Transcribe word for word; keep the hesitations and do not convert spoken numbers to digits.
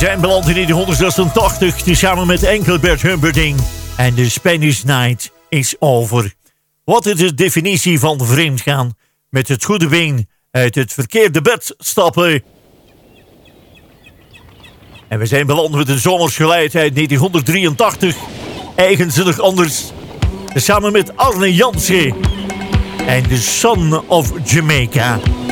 zijn beland in negentien zesentachtig, samen met Engelbert Humperdinck. En de Spanish Night is over. Wat is de definitie van vreemdgaan? Met het goede been uit het verkeerde bed stappen. En we zijn beland met een zomersgeluid uit negentien drieëntachtig. Eigenzinnig anders. Samen met Arne Jansen. En The Son of Jamaica.